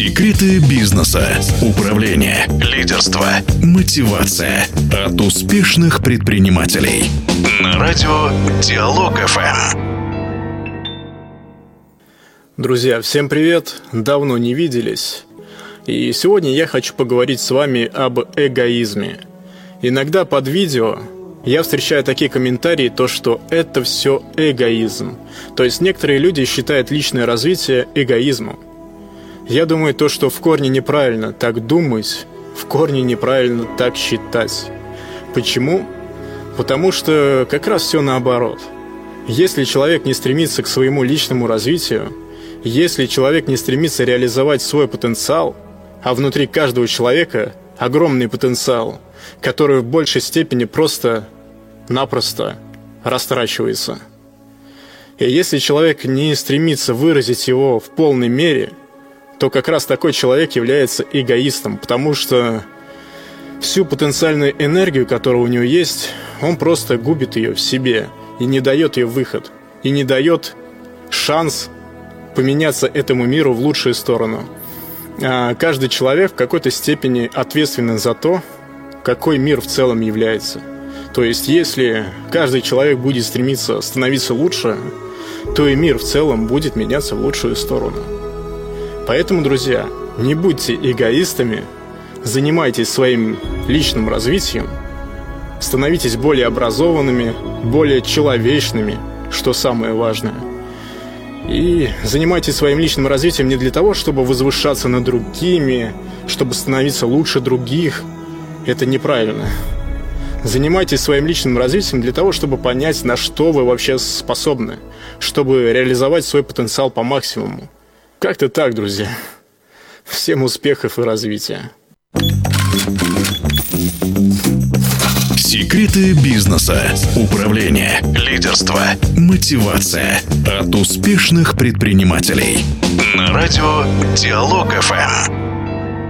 Секреты бизнеса, управления, лидерства, мотивация от успешных предпринимателей. На радио Диалог ФМ. Друзья, всем привет! Давно не виделись. И сегодня я хочу поговорить с вами об эгоизме. Иногда под видео я встречаю такие комментарии, то что это все эгоизм. То есть некоторые люди считают личное развитие эгоизмом. Я думаю, то, что в корне неправильно так думать, в корне неправильно так считать. Почему? Потому что как раз все наоборот. Если человек не стремится к своему личному развитию, если человек не стремится реализовать свой потенциал, а внутри каждого человека огромный потенциал, который в большей степени просто-напросто растрачивается. И если человек не стремится выразить его в полной мере, то как раз такой человек является эгоистом, потому что всю потенциальную энергию, которая у него есть, он просто губит ее в себе и не дает ей выход, и не дает шанс поменяться этому миру в лучшую сторону. Каждый человек в какой-то степени ответственен за то, какой мир в целом является. То есть, если каждый человек будет стремиться становиться лучше, то и мир в целом будет меняться в лучшую сторону. Поэтому, друзья, не будьте эгоистами, занимайтесь своим личным развитием, становитесь более образованными, более человечными, что самое важное. И занимайтесь своим личным развитием не для того, чтобы возвышаться над другими, чтобы становиться лучше других. Это неправильно. Занимайтесь своим личным развитием для того, чтобы понять, на что вы вообще способны, чтобы реализовать свой потенциал по максимуму. Как-то так, друзья. Всем успехов и развития. Секреты бизнеса, управления, лидерства, мотивация от успешных предпринимателей. На радио Диалог ФМ.